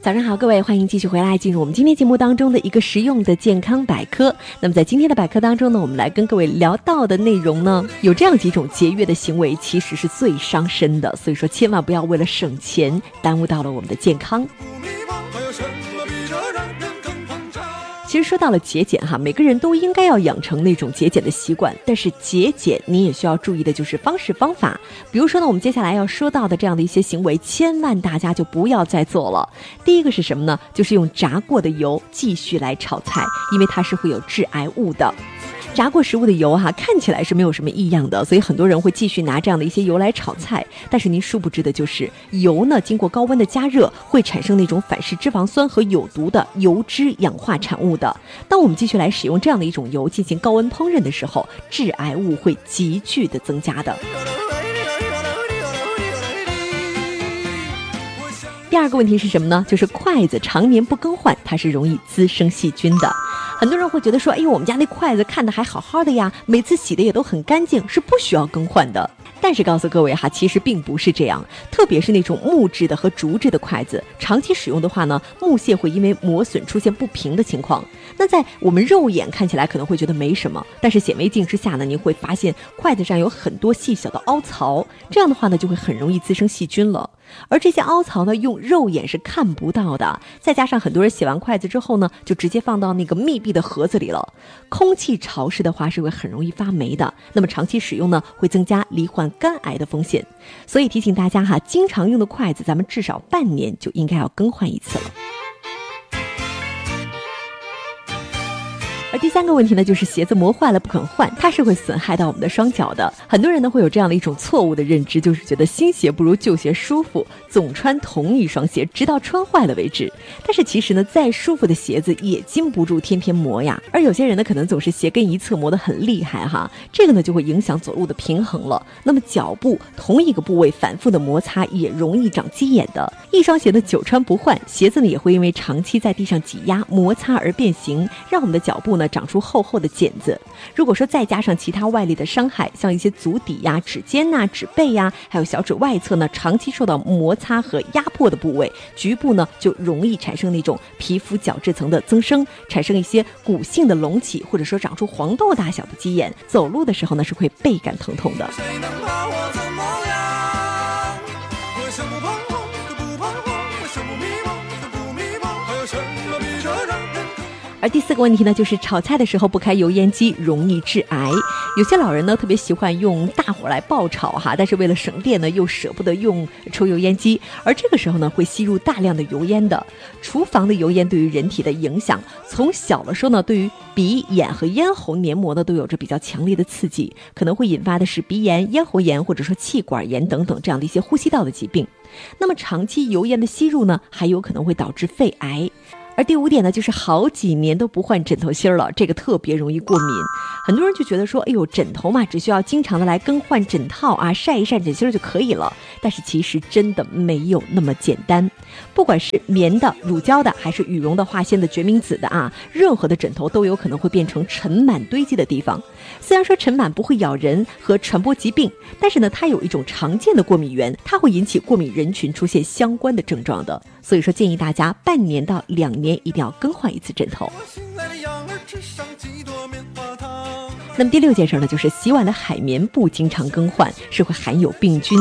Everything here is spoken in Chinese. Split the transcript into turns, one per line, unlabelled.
早上好，各位，欢迎继续回来进入我们今天节目当中的一个实用的健康百科。那么在今天的百科当中呢，我们来跟各位聊到的内容呢，有这样几种节约的行为其实是最伤身的，所以说千万不要为了省钱耽误到了我们的健康。其实说到了节俭哈，每个人都应该要养成那种节俭的习惯，但是节俭你也需要注意的就是方式方法。比如说呢，我们接下来要说到的这样的一些行为，千万大家就不要再做了。第一个是什么呢？就是用炸过的油继续来炒菜，因为它是会有致癌物的。炸过食物的油看起来是没有什么异样的，所以很多人会继续拿这样的一些油来炒菜。但是您殊不知的就是油呢，经过高温的加热会产生那种反式脂肪酸和有毒的油脂氧化产物的。当我们继续来使用这样的一种油进行高温烹饪的时候，致癌物会急剧的增加的。第二个问题是什么呢？就是筷子常年不更换，它是容易滋生细菌的。很多人会觉得说，哎呦，我们家那筷子看得还好好的呀，每次洗的也都很干净，是不需要更换的。但是告诉各位其实并不是这样，特别是那种木质的和竹制的筷子，长期使用的话呢，木屑会因为磨损出现不平的情况。那在我们肉眼看起来可能会觉得没什么，但是显微镜之下呢，你会发现筷子上有很多细小的凹槽，这样的话呢，就会很容易滋生细菌了。而这些凹槽呢，用肉眼是看不到的，再加上很多人洗完筷子之后呢，就直接放到那个密闭的盒子里了，空气潮湿的话是会很容易发霉的，那么长期使用呢，会增加罹患肝癌的风险。所以提醒大家经常用的筷子咱们至少半年就应该要更换一次了。而第三个问题呢，就是鞋子磨坏了不肯换，它是会损害到我们的双脚的。很多人呢会有这样的一种错误的认知，就是觉得新鞋不如旧鞋舒服，总穿同一双鞋直到穿坏了为止。但是其实呢，再舒服的鞋子也经不住天天磨呀。而有些人呢可能总是鞋跟一侧磨得很厉害这个呢就会影响走路的平衡了。那么脚部同一个部位反复的摩擦也容易长鸡眼的。一双鞋的久穿不换，鞋子呢也会因为长期在地上挤压摩擦而变形，让我们的脚部呢长出厚厚的茧子。如果说再加上其他外力的伤害，像一些足底指尖指背还有小指外侧呢，长期受到摩擦和压迫的部位，局部呢就容易产生那种皮肤角质层的增生，产生一些骨性的隆起，或者说长出黄豆大小的鸡眼，走路的时候呢是会倍感疼痛的。而第四个问题呢，就是炒菜的时候不开油烟机容易致癌。有些老人呢特别喜欢用大火来爆炒但是为了省电呢，又舍不得用抽油烟机，而这个时候呢会吸入大量的油烟的。厨房的油烟对于人体的影响，从小了说呢，对于鼻、眼和咽喉黏膜呢都有着比较强烈的刺激，可能会引发的是鼻炎、咽喉炎或者说气管炎等等这样的一些呼吸道的疾病。那么长期油烟的吸入呢，还有可能会导致肺癌。而第五点呢，就是好几年都不换枕头芯了，这个特别容易过敏。很多人就觉得说，哎呦，枕头嘛，只需要经常的来更换枕套晒一晒枕芯就可以了。但是其实真的没有那么简单。不管是棉的、乳胶的，还是羽绒的、化纤的、决明子的任何的枕头都有可能会变成尘螨堆积的地方。虽然说尘螨不会咬人和传播疾病，但是呢，它有一种常见的过敏源，它会引起过敏人群出现相关的症状的。所以说建议大家半年到2年一定要更换一次枕头。那么第6件事呢，就是洗碗的海绵不经常更换是会含有病菌